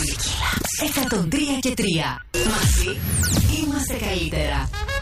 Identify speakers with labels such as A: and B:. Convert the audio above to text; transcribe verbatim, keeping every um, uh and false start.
A: Φωνική Λάμψη εκατόν τρία και τρία. Μαζί είμαστε καλύτερα.